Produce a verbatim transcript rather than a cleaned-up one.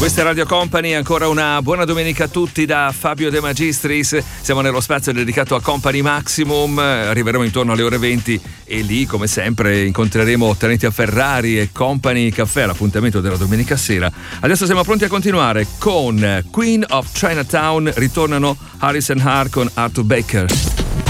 Questa è Radio Company, ancora una buona domenica a tutti da Fabio De Magistris. Siamo nello spazio dedicato a Company Maximum, arriveremo intorno alle ore venti e lì, come sempre, incontreremo Tenenti a Ferrari e Company Caffè, l'appuntamento della domenica sera. Adesso siamo pronti a continuare con Queen of Chinatown, ritornano Harrison Hart con Arthur Baker.